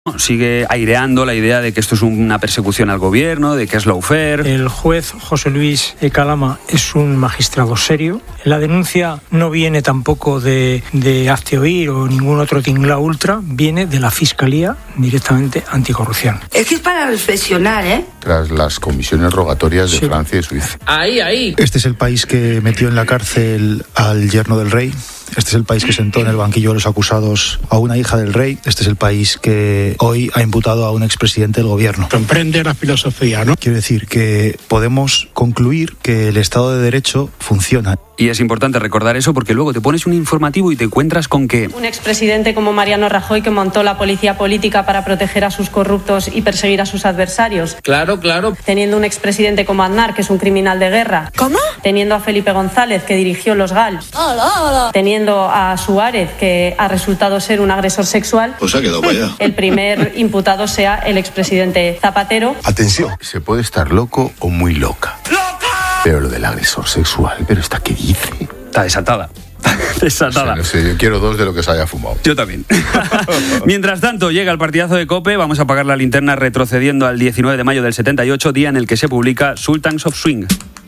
Sigue aireando la idea de que esto es una persecución al gobierno, de que es lawfare. El juez José Luis Calama es un magistrado serio. La denuncia no viene tampoco de Hazte Oír o ningún otro tinglao ultra, viene de la Fiscalía directamente anticorrupción. Es que es para reflexionar, ¿eh? Tras las comisiones rogatorias de Francia y Suiza. Ahí. Este es el país que metió en la cárcel al yerno del rey. Este es el país que sentó en el banquillo de los acusados a una hija del rey. Este es el país que hoy ha imputado a un expresidente del gobierno. Comprende la filosofía, ¿no? Quiero decir que podemos concluir que el Estado de Derecho funciona. Y es importante recordar eso porque luego te pones un informativo y te encuentras con que un expresidente como Mariano Rajoy, que montó la policía política para proteger a sus corruptos y perseguir a sus adversarios. Claro. Teniendo un expresidente como Aznar, que es un criminal de guerra. ¿Cómo? Teniendo a Felipe González, que dirigió los GAL. Hola. Teniendo a Suárez, que ha resultado ser un agresor sexual. Pues ha quedado para allá. El primer imputado sea el expresidente Zapatero. Atención, se puede estar loco o muy loca. ¡Loca! Pero lo del agresor sexual, ¿pero esta qué dice? está desatada. Desatada. No sé, yo quiero 2 de lo que se haya fumado. Yo también. Mientras tanto, llega el partidazo de COPE. Vamos a apagar la linterna retrocediendo al 19 de mayo del 78, día en el que se publica Sultans of Swing.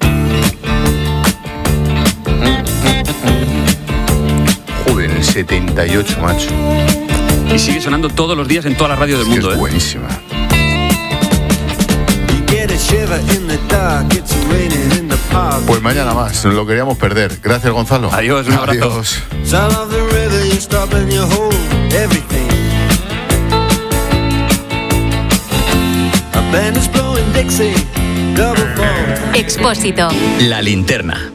Joder, el 78, macho. Y sigue sonando todos los días en toda la radio del mundo. Es buenísima. Pues mañana más, nos lo queríamos perder. Gracias, Gonzalo. Adiós, un abrazo. Adiós. Expósito. La linterna.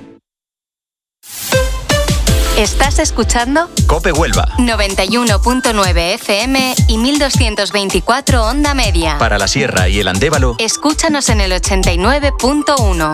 ¿Estás escuchando? COPE Huelva. 91.9 FM y 1224 onda media. Para la Sierra y el Andévalo. Escúchanos en el 89.1.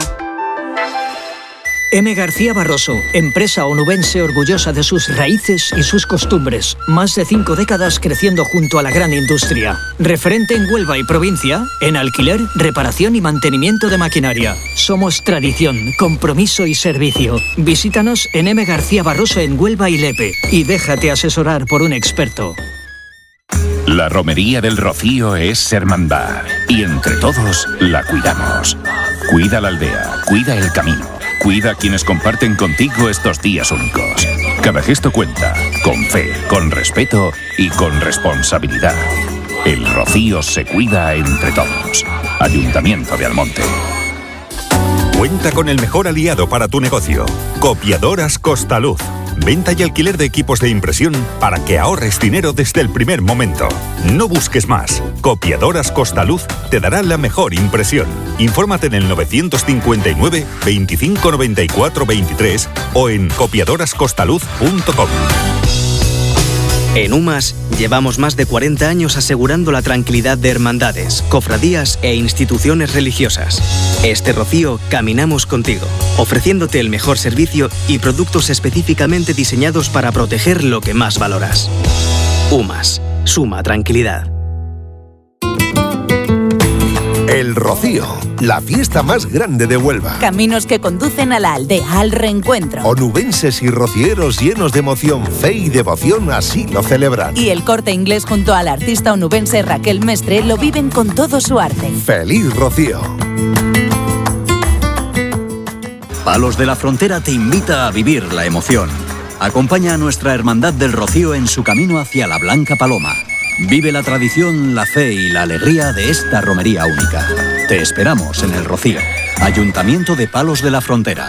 M. García Barroso, empresa onubense orgullosa de sus raíces y sus costumbres. Más de 5 décadas creciendo junto a la gran industria. Referente en Huelva y provincia, en alquiler, reparación y mantenimiento de maquinaria. Somos tradición, compromiso y servicio. Visítanos en M. García Barroso en Huelva y Lepe y déjate asesorar por un experto. La romería del Rocío es hermandad y entre todos la cuidamos. Cuida la aldea, cuida el camino, cuida a quienes comparten contigo estos días únicos. Cada gesto cuenta, con fe, con respeto y con responsabilidad. El Rocío se cuida entre todos. Ayuntamiento de Almonte. Cuenta con el mejor aliado para tu negocio. Copiadoras Costaluz. Venta y alquiler de equipos de impresión para que ahorres dinero desde el primer momento. No busques más. Copiadoras Costaluz te dará la mejor impresión. Infórmate en el 959 25 94 23 o en copiadorascostaluz.com. En UMAS llevamos más de 40 años asegurando la tranquilidad de hermandades, cofradías e instituciones religiosas. Este Rocío caminamos contigo, ofreciéndote el mejor servicio y productos específicamente diseñados para proteger lo que más valoras. UMAS, suma tranquilidad. El Rocío, la fiesta más grande de Huelva. Caminos que conducen a la aldea, al reencuentro. Onubenses y rocieros llenos de emoción, fe y devoción así lo celebran. Y el Corte Inglés junto a la artista onubense Raquel Mestre lo viven con todo su arte. ¡Feliz Rocío! Palos de la Frontera te invita a vivir la emoción. Acompaña a nuestra Hermandad del Rocío en su camino hacia la Blanca Paloma. Vive la tradición, la fe y la alegría de esta romería única. Te esperamos en el Rocío. Ayuntamiento de Palos de la Frontera.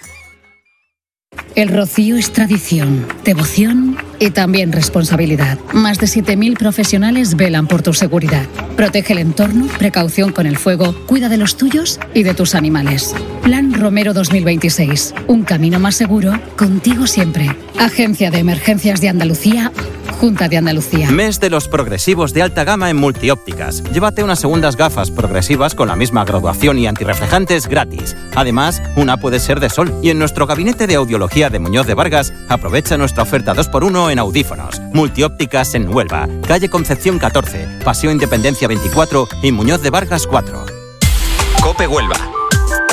El Rocío es tradición, devoción y también responsabilidad. Más de 7.000 profesionales velan por tu seguridad. Protege el entorno, precaución con el fuego, cuida de los tuyos y de tus animales. Plan Romero 2026. Un camino más seguro, contigo siempre. Agencia de Emergencias de Andalucía, Junta de Andalucía. Mes de los progresivos de alta gama en Multiópticas. Llévate unas segundas gafas progresivas con la misma graduación y antirreflejantes gratis. Además, una puede ser de sol. Y en nuestro gabinete de audiología de Muñoz de Vargas, aprovecha nuestra oferta 2x1 en audífonos. Multiópticas en Huelva, calle Concepción 14, Paseo Independencia 24 y Muñoz de Vargas 4. COPE Huelva.